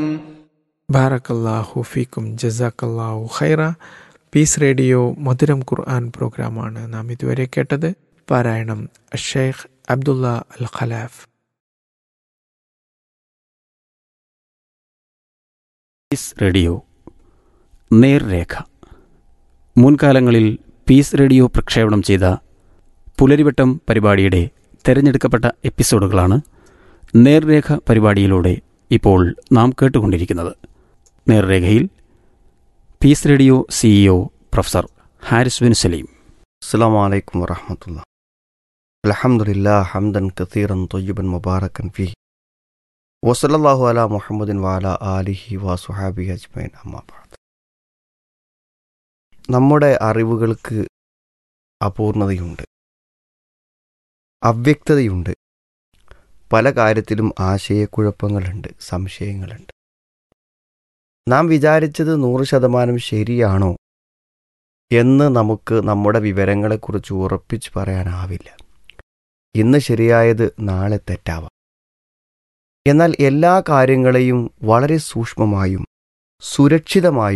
ബാറക്കല്ലാഹു ഫീക്കും ജസാക്കല്ലാഹു ഖൈറ. പീസ് റേഡിയോ മധുരം ഖുർആൻ പ്രോഗ്രാമാണ് നാം ഇതുവരെ കേട്ടത്. പാരായണം ഷെയ്ഖ് അബ്ദുള്ള അൽ ഖലാഫ്. പീസ് റേഡിയോ നേർരേഖ. മുൻകാലങ്ങളിൽ പീസ് റേഡിയോ പ്രക്ഷേപണം ചെയ്ത പുലരിവട്ടം പരിപാടിയുടെ തിരഞ്ഞെടുക്കപ്പെട്ട എപ്പിസോഡുകളാണ് നേർരേഖ പരിപാടിയിലൂടെ ഇപ്പോൾ നാം കേട്ടുകൊണ്ടിരിക്കുന്നത്. നേർരേഖയിൽ piece radio CEO professor Haris bin Saleem. അസ്സലാമു അലൈക്കും വറഹ്മത്തുള്ളാഹി. അൽഹംദുലില്ലാഹി ഹംദൻ കസീറൻ ത്വയ്യിബൻ മുബാറകൻ ഫീഹി വസല്ലല്ലാഹു അലാ മുഹമ്മദിൻ വഅലാ ആലിഹി വസ്വഹാബിഹി അജ്മഈൻ. അമ്മാ ബഅദ്. നമ്മുടെ അറിവുകൾക്ക് അപൂർണതയുണ്ട്, അവ്യക്തതയുണ്ട്. പല കാര്യത്തിലും ആശയക്കുഴപ്പങ്ങളുണ്ട്, സംശയങ്ങളുണ്ട്. നാം വിചാരിച്ചത് 100% ശരിയാണോ എന്ന് നമുക്ക് നമ്മുടെ വിവരങ്ങളെക്കുറിച്ച് ഉറപ്പിച്ച് പറയാനാവില്ല. ഇന്ന് ശരിയായത് നാളെ തെറ്റാവാം. എന്നാൽ എല്ലാ കാര്യങ്ങളെയും വളരെ സൂക്ഷ്മമായും സുരക്ഷിതമായും